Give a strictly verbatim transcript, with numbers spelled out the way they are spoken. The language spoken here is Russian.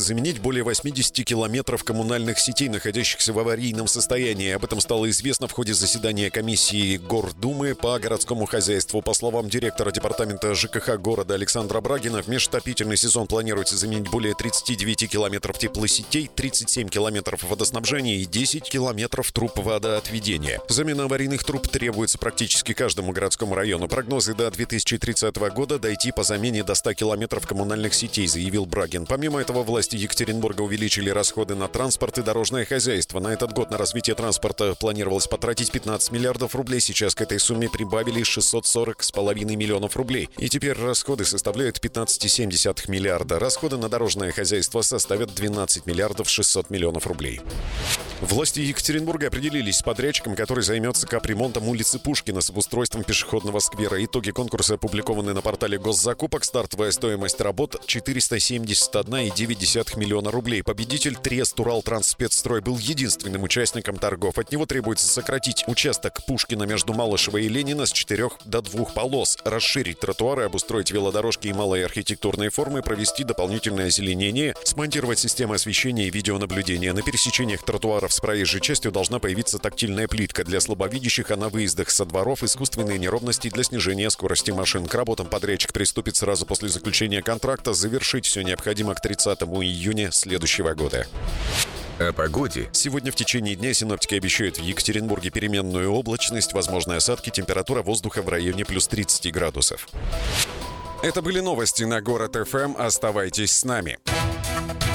заменить более восемьдесят километров коммунальных сетей, находящихся в аварийном состоянии. Об этом стало известно в ходе заседания комиссии Гордумы по городскому хозяйству. По словам директора департамента ЖКХ города Александра Брагина, в межотопительный сезон планируется заменить более тридцати девяти километров теплосетей, тридцать семь километров водоснабжения и десять километров труб водоотведения. Замена аварийных труб требуется практически каждому городскому району. Прогнозы до две тысячи тридцатого года дойти по замене до ста километров коммунальных сетей, заявил Брагин. Помимо этого, власти Екатеринбурга увеличили расходы на транспорт и дорожное хозяйство. На этот год на развитие транспорта планировалось потратить пятнадцать миллиардов рублей. Сейчас к этой сумме прибавили шестьсот сорок с половиной миллионов рублей. И теперь расходы составляют пятнадцать целых семь десятых миллиарда. Расходы на дорожное хозяйство составят двенадцать миллиардов шестьсот миллионов рублей. Власти Екатеринбурга определились с подрядчиком, который займется капремонтом улицы Пушкина с обустройством пешеходного сквера. Итоги конкурса опубликованы на портале госзакупок. Стартовая стоимость работ четыреста семьдесят один целых девять десятых миллиона рублей. Победитель Трест Уралтрансспецстрой был единственным участником торгов. От него требуется сократить участок Пушкина между Малышева и Ленина с четырех до двух полос, расширить тротуары, обустроить велодорожки и малые архитектурные формы, провести дополнительное озеленение, смонтировать системы освещения и видеонаблюдения. На пересечениях тротуаров с проезжей частью должна появиться тактильная плитка для слабовидящих, а на выездах со дворов искусственные неровности для снижения скорости машин. К работам подрядчик приступит сразу после заключения контракта. Завершить все необходимо к тридцатому июня следующего года. О погоде. Сегодня в течение дня синоптики обещают в Екатеринбурге переменную облачность, возможны осадки, температура воздуха в районе плюс тридцати градусов. Это были новости на Город эф эм. Оставайтесь с нами.